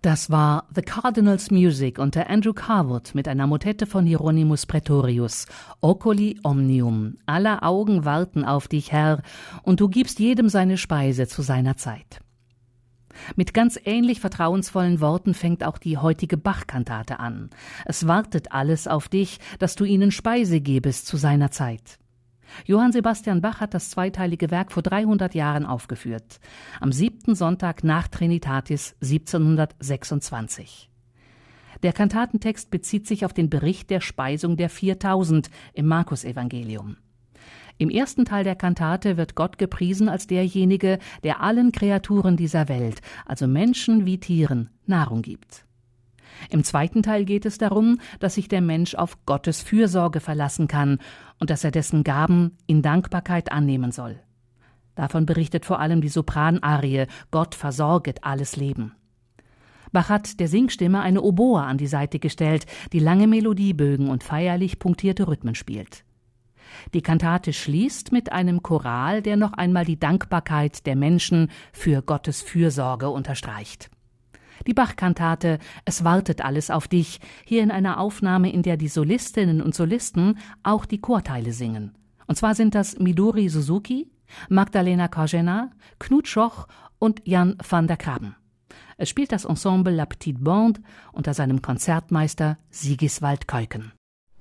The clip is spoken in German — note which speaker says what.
Speaker 1: Das war The Cardinals Music unter Andrew Carwood mit einer Motette von Hieronymus Praetorius. Oculi omnium. Aller Augen warten auf dich, Herr, und du gibst jedem seine Speise zu seiner Zeit. Mit ganz ähnlich vertrauensvollen Worten fängt auch die heutige Bach-Kantate an. Es wartet alles auf dich, dass du ihnen Speise gebest zu seiner Zeit. Johann Sebastian Bach hat das zweiteilige Werk vor 300 Jahren aufgeführt, am 7. Sonntag nach Trinitatis 1726. Der Kantatentext bezieht sich auf den Bericht der Speisung der 4000 im Markus-Evangelium. Im ersten Teil der Kantate wird Gott gepriesen als derjenige, der allen Kreaturen dieser Welt, also Menschen wie Tieren, Nahrung gibt. Im zweiten Teil geht es darum, dass sich der Mensch auf Gottes Fürsorge verlassen kann und dass er dessen Gaben in Dankbarkeit annehmen soll. Davon berichtet vor allem die Sopranarie »Gott versorget alles Leben«. Bach hat der Singstimme eine Oboe an die Seite gestellt, die lange Melodiebögen und feierlich punktierte Rhythmen spielt. Die Kantate schließt mit einem Choral, der noch einmal die Dankbarkeit der Menschen für Gottes Fürsorge unterstreicht. Die Bach-Kantate »Es wartet alles auf dich«, hier in einer Aufnahme, in der die Solistinnen und Solisten auch die Chorteile singen. Und zwar sind das Midori Suzuki, Magdalena Korzena, Knut Schoch und Jan van der Kraben. Es spielt das Ensemble La Petite Bande unter seinem Konzertmeister Sigiswald Keuken.